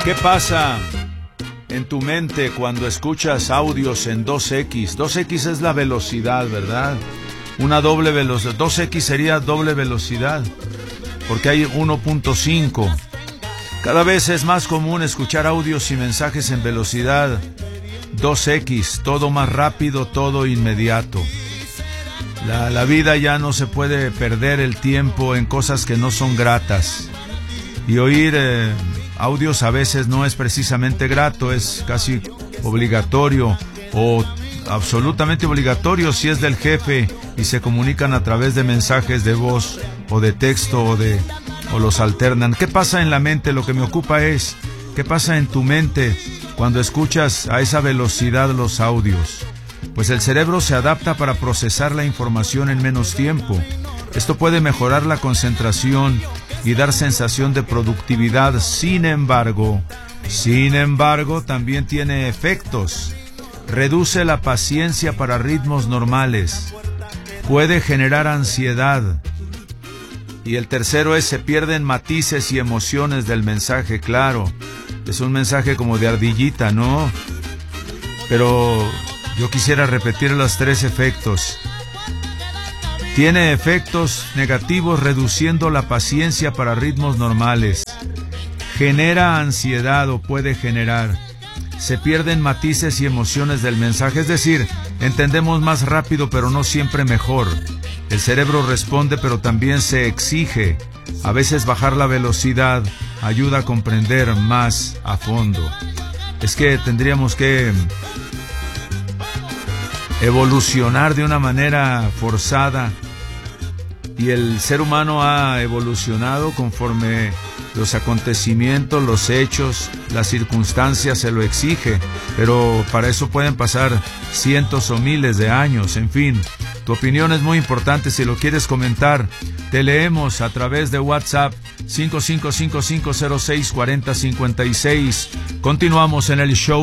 ¿Qué pasa en tu mente cuando escuchas audios en 2X? 2X es la velocidad, ¿verdad? Una doble velocidad. 2X sería doble velocidad, porque hay 1.5. Cada vez es más común escuchar audios y mensajes en velocidad 2X, todo más rápido, todo inmediato. La vida ya no se puede perder el tiempo en cosas que no son gratas. Y oír audios a veces no es precisamente grato, es casi obligatorio o absolutamente obligatorio si es del jefe y se comunican a través de mensajes de voz o de texto o los alternan. ¿Qué pasa en la mente? Lo que me ocupa es ¿qué pasa en tu mente cuando escuchas a esa velocidad los audios? Pues el cerebro se adapta para procesar la información en menos tiempo. Esto puede mejorar la concentración y dar sensación de productividad. Sin embargo, también tiene efectos. Reduce la paciencia para ritmos normales. Puede generar ansiedad. Y el tercero es: se pierden matices y emociones del mensaje. Claro, es un mensaje como de ardillita, ¿no? Pero yo quisiera repetir los tres efectos. Tiene efectos negativos reduciendo la paciencia para ritmos normales. Genera ansiedad o puede generar. Se pierden matices y emociones del mensaje, es decir, entendemos más rápido pero no siempre mejor. El cerebro responde pero también se exige. A veces bajar la velocidad ayuda a comprender más a fondo. Es que tendríamos que evolucionar de una manera forzada, y el ser humano ha evolucionado conforme los acontecimientos, los hechos, las circunstancias se lo exige, pero para eso pueden pasar cientos o miles de años. En fin, tu opinión es muy importante. Si lo quieres comentar, te leemos a través de WhatsApp 5555064056. Continuamos en el show